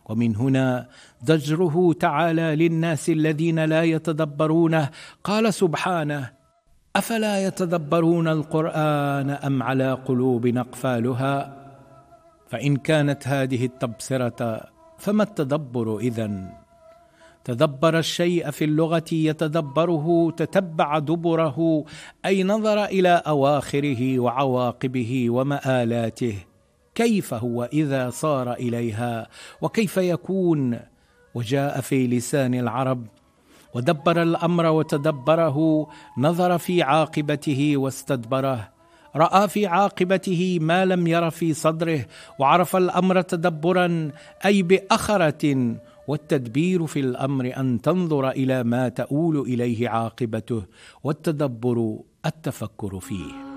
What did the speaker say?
ومن هنا ضجره تعالى للناس الذين لا يتدبرونه. قال سبحانه: أفلا يتدبرون القرآن أم على قلوب أقفالها؟ فإن كانت هذه التبصرة فما التدبر إذن؟ تدبر الشيء في اللغة يتدبره، تتبع دبره، أي نظر إلى أواخره وعواقبه ومآلاته. كيف هو إذا صار إليها؟ وكيف يكون؟ وجاء في لسان العرب: ودبر الأمر وتدبره، نظر في عاقبته واستدبره، رأى في عاقبته ما لم ير في صدره، وعرف الأمر تدبرا أي بأخرة. والتدبير في الأمر أن تنظر إلى ما تؤول إليه عاقبته، والتدبر التفكر فيه.